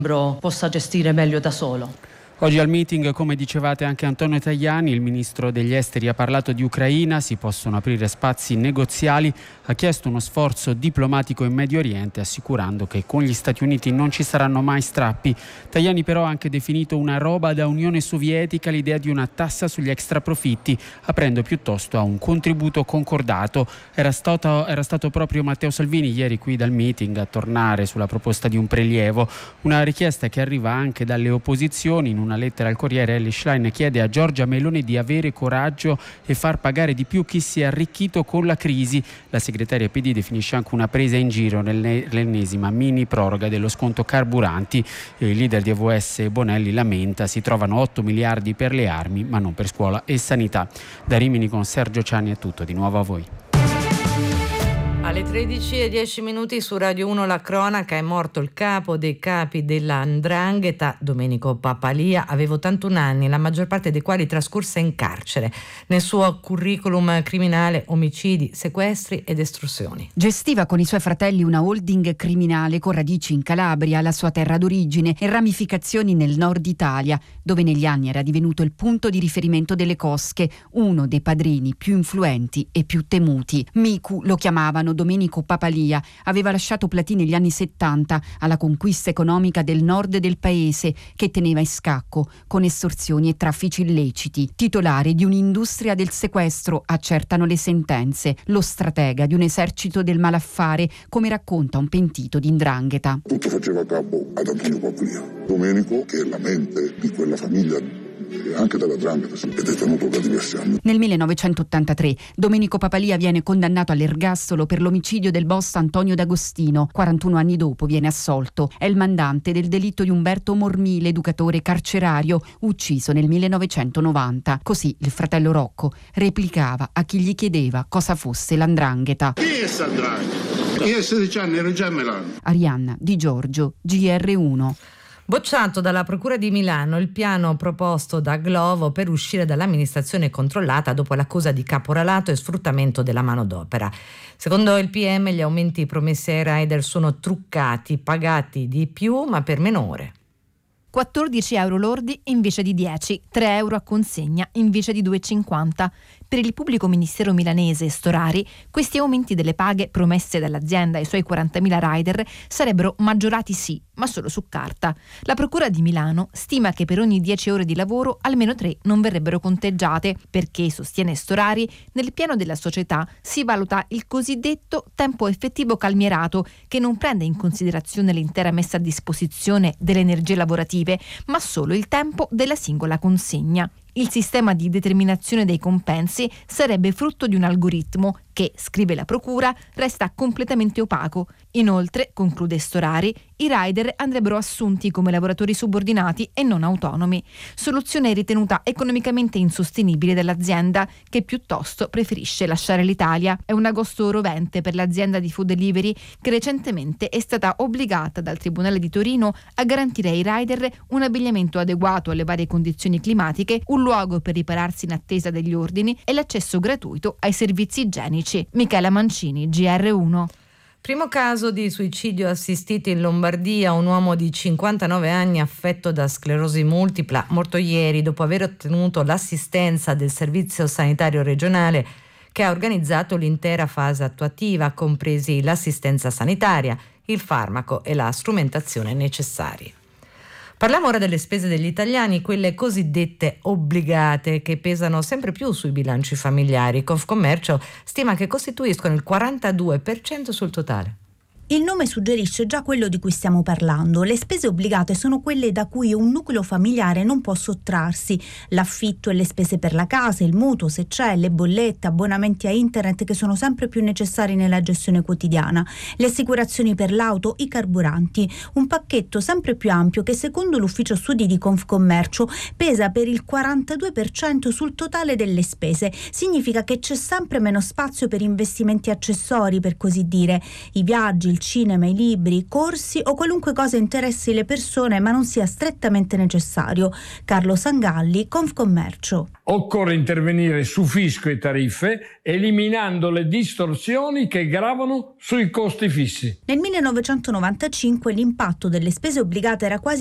possa gestire meglio da solo. Oggi al meeting, come dicevate anche Antonio Tajani, il ministro degli esteri ha parlato di Ucraina, si possono aprire spazi negoziali, ha chiesto uno sforzo diplomatico in Medio Oriente, assicurando che con gli Stati Uniti non ci saranno mai strappi. Tajani però ha anche definito una roba da Unione Sovietica l'idea di una tassa sugli extraprofitti, aprendo piuttosto a un contributo concordato. Era stato proprio Matteo Salvini ieri qui dal meeting a tornare sulla proposta di un prelievo, una richiesta che arriva anche dalle opposizioni. In una lettera al Corriere, Elly Schlein chiede a Giorgia Meloni di avere coraggio e far pagare di più chi si è arricchito con la crisi. La segretaria PD definisce anche una presa in giro nell'ennesima mini proroga dello sconto carburanti. Il leader di AVS Bonelli lamenta: si trovano 8 miliardi per le armi ma non per scuola e sanità. Da Rimini con Sergio Ciani è tutto, di nuovo a voi. Alle 13:10 su Radio 1 la cronaca. È morto il capo dei capi della 'ndrangheta, Domenico Papalia, aveva 81 anni, la maggior parte dei quali trascorse in carcere. Nel suo curriculum criminale omicidi, sequestri ed estorsioni. Gestiva con i suoi fratelli una holding criminale con radici in Calabria, la sua terra d'origine, e ramificazioni nel nord Italia, dove negli anni era divenuto il punto di riferimento delle cosche, uno dei padrini più influenti e più temuti. Micu lo chiamavano Domenico Papalia, aveva lasciato Platì negli anni 70 alla conquista economica del nord del paese, che teneva in scacco con estorsioni e traffici illeciti. Titolare di un'industria del sequestro, accertano le sentenze, lo stratega di un esercito del malaffare, come racconta un pentito di 'ndrangheta. Tutto faceva capo ad Antonio Papalia. Domenico, che è la mente di quella famiglia, anche dalla 'ndrangheta, è detenuto da diversi anni. Nel 1983 Domenico Papalia viene condannato all'ergastolo per l'omicidio del boss Antonio D'Agostino. 41 anni dopo viene assolto. È il mandante del delitto di Umberto Mormile, educatore carcerario, ucciso nel 1990. Così il fratello Rocco replicava a chi gli chiedeva cosa fosse la 'ndrangheta. Chi è sta 'ndrangheta? Io a 16 anni ero già a Milano. Arianna Di Giorgio, GR1. Bocciato dalla Procura di Milano il piano proposto da Glovo per uscire dall'amministrazione controllata dopo l'accusa di caporalato e sfruttamento della manodopera. Secondo il PM gli aumenti promessi ai rider sono truccati, pagati di più ma per meno ore. 14 euro lordi invece di 10, 3 euro a consegna invece di 2,50. Per il pubblico ministero milanese Storari, questi aumenti delle paghe promesse dall'azienda ai suoi 40.000 rider sarebbero maggiorati sì, ma solo su carta. La Procura di Milano stima che per ogni 10 ore di lavoro almeno 3 non verrebbero conteggiate, perché, sostiene Storari, nel piano della società si valuta il cosiddetto tempo effettivo calmierato, che non prende in considerazione l'intera messa a disposizione delle energie lavorative, ma solo il tempo della singola consegna. Il sistema di determinazione dei compensi sarebbe frutto di un algoritmo che, scrive la Procura, resta completamente opaco. Inoltre, conclude Storari, i rider andrebbero assunti come lavoratori subordinati e non autonomi, soluzione ritenuta economicamente insostenibile dall'azienda, che piuttosto preferisce lasciare l'Italia. È un agosto rovente per l'azienda di food delivery, che recentemente è stata obbligata dal Tribunale di Torino a garantire ai rider un abbigliamento adeguato alle varie condizioni climatiche, un luogo per ripararsi in attesa degli ordini e l'accesso gratuito ai servizi igienici. Michela Mancini, GR1. Primo caso di suicidio assistito in Lombardia, un uomo di 59 anni affetto da sclerosi multipla, morto ieri dopo aver ottenuto l'assistenza del Servizio Sanitario Regionale, che ha organizzato l'intera fase attuativa, compresi l'assistenza sanitaria, il farmaco e la strumentazione necessari. Parliamo ora delle spese degli italiani, quelle cosiddette obbligate, che pesano sempre più sui bilanci familiari. Confcommercio stima che costituiscono il 42% sul totale. Il nome suggerisce già quello di cui stiamo parlando. Le spese obbligate sono quelle da cui un nucleo familiare non può sottrarsi. L'affitto e le spese per la casa, il mutuo se c'è, le bollette, abbonamenti a internet che sono sempre più necessari nella gestione quotidiana, le assicurazioni per l'auto, i carburanti. Un pacchetto sempre più ampio che, secondo l'ufficio studi di Confcommercio, pesa per il 42% sul totale delle spese. Significa che c'è sempre meno spazio per investimenti accessori, per così dire. I viaggi, il cinema, i libri, corsi o qualunque cosa interessi le persone ma non sia strettamente necessario. Carlo Sangalli, Confcommercio. Occorre intervenire su fisco e tariffe, eliminando le distorsioni che gravano sui costi fissi. Nel 1995 l'impatto delle spese obbligate era quasi